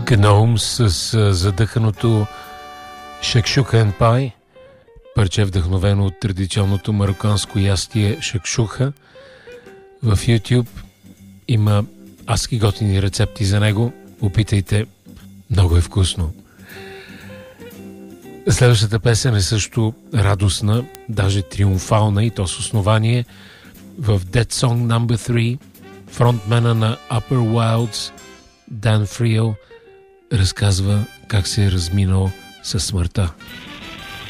Гноум с задъханото шакшука and пай, парче вдъхновено от традиционното мароканско ястие шакшуха. В YouTube има адски готини рецепти за него. Опитайте, много е вкусно. Следващата песен е също радостна, даже триумфална, и то с основание. В Dead Song No. 3 фронтмена на Upper Wilds Дан Фриел разказва как се е разминал със смъртта.